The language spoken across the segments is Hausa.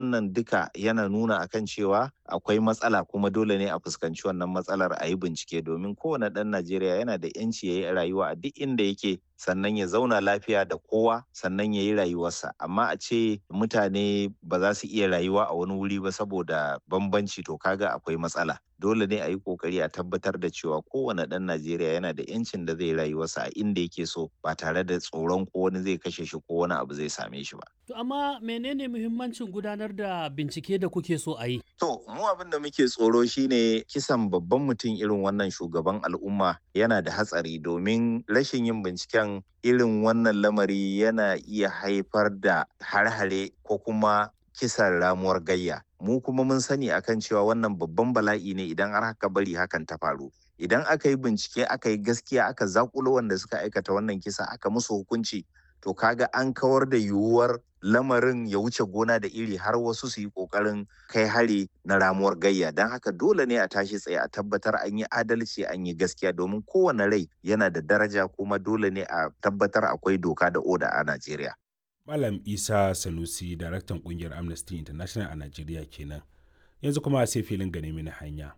wannan duka yana nuna akan cewa akwai matsala kuma dole ne a fuskanci wannan matsalar a yi bincike, domin kowane ɗan Najeriya yana da 'yanci ya yi rayuwa a duk inda yake, sannan ya zauna lafiya da kowa, sannan ya yi rayuwarsa. Amma a ce mutane ba za su iya rayuwa a wani wuri ba saboda bambanci, to kaga akwai matsala. Dole ne a yi kokari a tabbatar da cewa kowane ɗan Najeriya yana da 'yancin da zai rayuwarsa a inda yake so, ba tare da tsoron ko wani zai kashe shi ko wani abu zai same shi ba. To amma menene muhimmancin gudanar da bincike da kuke so a yi? To, mu abin da muke tsoro shine kisan babban mutum irin wannan shugaban al'umma yana da hatsari, domin rashin yin binciken irin wannan lamari yana iya haifar da hare-hare ko kuma kisan ramuwar gayya. Mu kuma mun sani akan cewa wannan babban bala'i ne idan har haka bari hakan ta faru. Idan aka yi bincike, aka yi gaskiya, aka zakulo wanda suka aikata wannan kisa, aka musu hukunci, to kaga an kawar da yiwuwar lamarin ya wuce gona da iri har wasu su yi ƙoƙarin kai hari na ramuwar gayya. Don haka dole ne a tashi tsaye a tabbatar an yi adalci, an yi gaskiya, domin kowane rai yana da daraja, kuma dole ne a tabbatar akwai doka da oda a Najeriya. Malam Isa Sanusi, daraktan ƙungiyar Amnesty International a Najeriya kenan. Yanzu kuma sai filin gane mini hanya.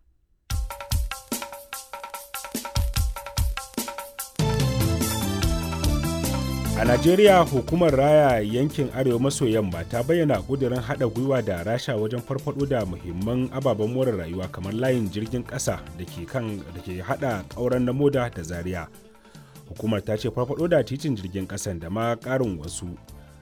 A Najeriya, hukumar raya yankin Arewa maso yamma ta bayyana ƙudurin haɗa gwiwa da Rasha wajen farfaɗo da muhimman ababen more rayuwa kamar layin jirgin ƙasa da ke haɗa ƙauren na Moda da Zaria. Hukumar ta ce farfaɗo da titin jirgin ƙasan da ma ƙarin wasu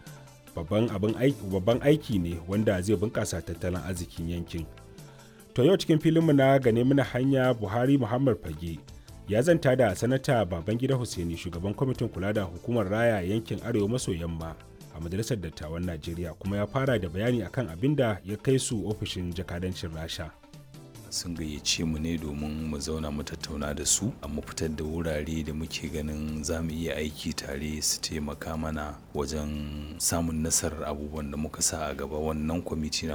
babban aiki ne wanda zai bunƙasa tattalin arzikin yankin. To yau cikin filinmu na gane mana hanya, Buhari Muhammad Fage ya zanta da sanata Babangida Hussaini, shugaban kwamitin kula da hukumar raya yankin Arewa maso yamma a majalisar dattawan Najeriya, kuma ya fara da bayani akan abin da ya kai su ofishin jakadancin Rasha. Sun gayyace mu ne domin mu zauna mu tattauna da su, mu fitar da wurare da muke ganin za mu iya aiki tare su taimaka mana wajen samun nasarar abubuwan da muka sa a gaba. Wannan kwamiti